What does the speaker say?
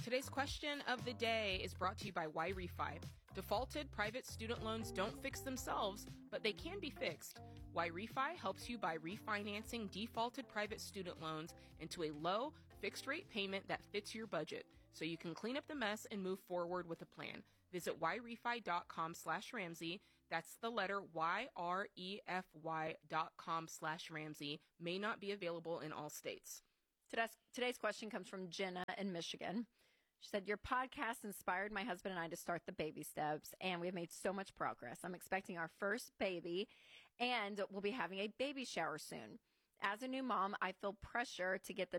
Today's question of the day is brought to you by YRefi. Defaulted private student loans don't fix themselves, but they can be fixed. YRefi helps you by refinancing defaulted private student loans into a low, fixed-rate payment that fits your budget, so you can clean up the mess and move forward with a plan. Visit yrefy.com/Ramsey. That's the letter YREFY.com/Ramsey. May not be available in all states. Today's question comes from Jenna in Michigan. She said, your podcast inspired my husband and I to start the baby steps, and we've made so much progress. I'm expecting our first baby, and we'll be having a baby shower soon. As a new mom, I feel pressure to get the